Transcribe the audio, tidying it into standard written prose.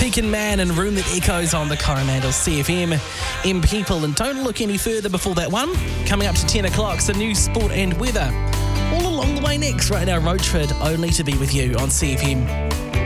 Beacon Man and Room That Echoes on the Coromandel CFM. M People, and don't look any further before that one. Coming up to 10 o'clock, the news, sport and weather. All along the way next, right now, Roachford, only to be with you on CFM.